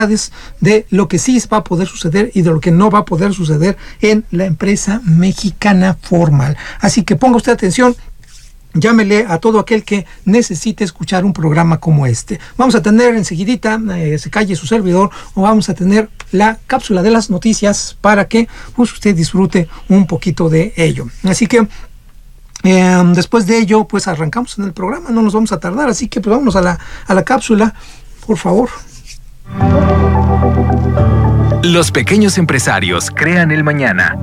de lo que sí va a poder suceder y de lo que no va a poder suceder en la empresa mexicana formal. Así que ponga usted atención. Llámele a todo aquel que necesite escuchar un programa como este. Vamos a tener enseguidita, se calle su servidor, o vamos a tener la cápsula de las noticias para que pues, usted disfrute un poquito de ello. Así que después de ello, pues arrancamos en el programa, no nos vamos a tardar, así que pues vámonos a la cápsula, por favor. Los pequeños empresarios crean el mañana.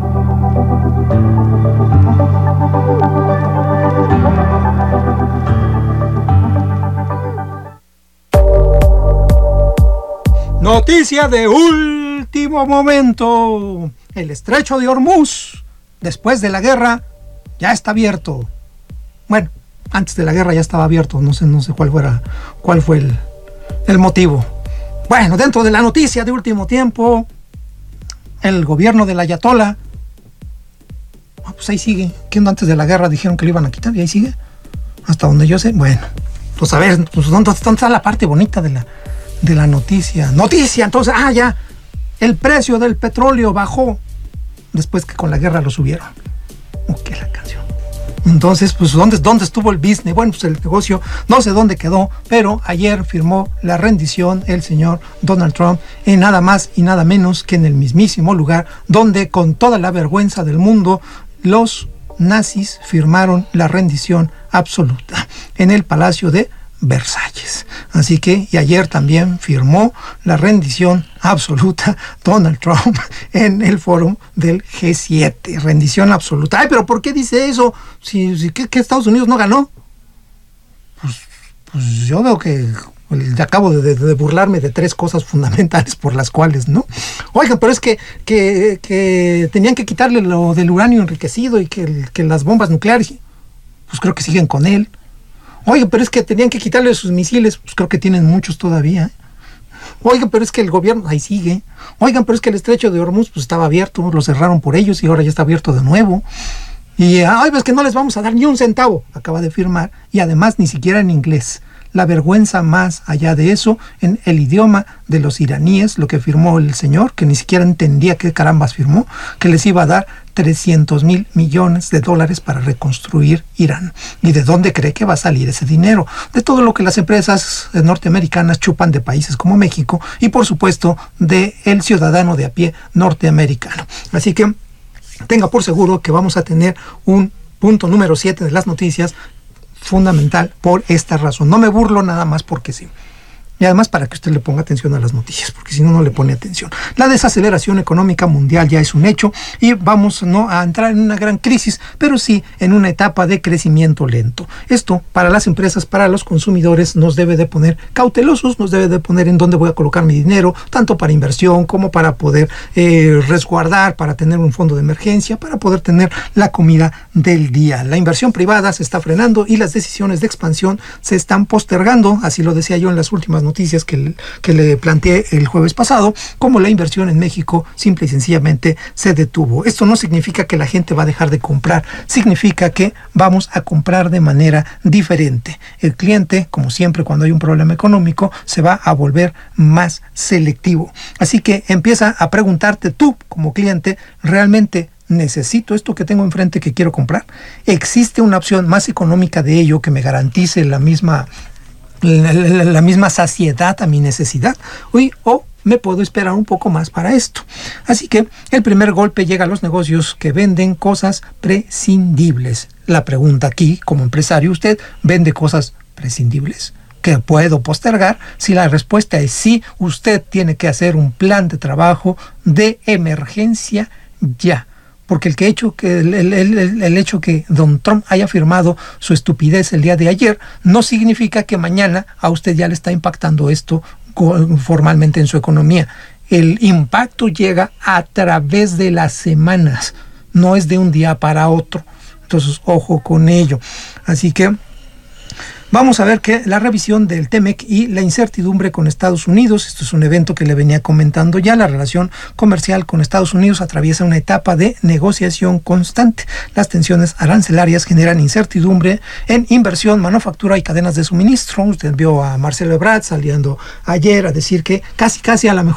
Noticia de último momento. El estrecho de Hormuz, después de la guerra, ya está abierto. Bueno, antes de la guerra ya estaba abierto. No sé cuál fue el motivo. Bueno, dentro de la noticia de último tiempo, el gobierno del ayatolá, pues ahí sigue. ¿Qué onda? Antes de la guerra dijeron que lo iban a quitar y ahí sigue. Hasta donde yo sé. Bueno, pues a ver, pues ¿dónde está la parte bonita de la noticia? Noticia, entonces, ya. El precio del petróleo bajó después que con la guerra lo subieron. Ok, la canción. Entonces, pues, ¿dónde estuvo el business? Bueno, pues el negocio, no sé dónde quedó, pero ayer firmó la rendición el señor Donald Trump en nada más y nada menos que en el mismísimo lugar donde, con toda la vergüenza del mundo, los nazis firmaron la rendición absoluta en el Palacio de Versalles. Así que, y ayer también firmó la rendición absoluta Donald Trump en el foro del G7. Rendición absoluta. Pero ¿por qué dice eso? ¿Que Estados Unidos no ganó? Pues yo veo que acabo de burlarme de tres cosas fundamentales por las cuales, ¿no? Oigan, pero es que tenían que quitarle lo del uranio enriquecido y que las bombas nucleares, pues creo que siguen con él. Oigan, pero es que tenían que quitarle sus misiles, pues creo que tienen muchos todavía. Oigan, pero es que el gobierno ahí sigue. Oigan, pero es que el estrecho de Hormuz pues estaba abierto, lo cerraron por ellos y ahora ya está abierto de nuevo. Y pues que no les vamos a dar ni un centavo, acaba de firmar, y además ni siquiera en inglés. La vergüenza más allá de eso, en el idioma de los iraníes, lo que firmó el señor, que ni siquiera entendía qué carambas firmó, que les iba a dar 300,000 millones de dólares para reconstruir Irán. ¿Y de dónde cree que va a salir ese dinero? De todo lo que las empresas norteamericanas chupan de países como México y, por supuesto, de el ciudadano de a pie norteamericano. Así que tenga por seguro que vamos a tener un punto número 7 de las noticias fundamental por esta razón. No me burlo nada más porque sí. Y además para que usted le ponga atención a las noticias, porque si no, no le pone atención. La desaceleración económica mundial ya es un hecho y vamos no a entrar en una gran crisis, pero sí en una etapa de crecimiento lento. Esto para las empresas, para los consumidores, nos debe de poner cautelosos, nos debe de poner en dónde voy a colocar mi dinero, tanto para inversión como para poder resguardar, para tener un fondo de emergencia, para poder tener la comida del día. La inversión privada se está frenando y las decisiones de expansión se están postergando, así lo decía yo en las últimas noticias que le planteé el jueves pasado, como la inversión en México simple y sencillamente se detuvo. Esto no significa que la gente va a dejar de comprar, significa que vamos a comprar de manera diferente. El cliente, como siempre cuando hay un problema económico, se va a volver más selectivo. Así que empieza a preguntarte tú como cliente, ¿realmente necesito esto que tengo enfrente que quiero comprar? ¿Existe una opción más económica de ello que me garantice la misma saciedad a mi necesidad? O me puedo esperar un poco más para esto. Así que el primer golpe llega a los negocios que venden cosas prescindibles. La pregunta aquí, como empresario, ¿usted vende cosas prescindibles que puedo postergar? Si la respuesta es sí, usted tiene que hacer un plan de trabajo de emergencia ya. Porque el hecho que Don Trump haya firmado su estupidez el día de ayer no significa que mañana a usted ya le está impactando esto formalmente en su economía. El impacto llega a través de las semanas, no es de un día para otro. Entonces, ojo con ello. Así que Vamos a ver que la revisión del TEMEC y la incertidumbre con Estados Unidos, esto es un evento que le venía comentando ya, la relación comercial con Estados Unidos atraviesa una etapa de negociación constante. Las tensiones arancelarias generan incertidumbre en inversión, manufactura y cadenas de suministro. Usted vio a Marcelo Ebrard saliendo ayer a decir que casi a lo mejor